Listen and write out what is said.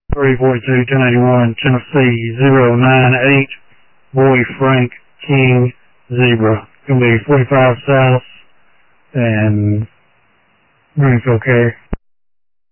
342, 1081, Tennessee, 098, Boy Frank King, Zebra. It's going to be 45 South and Greenfield Carry.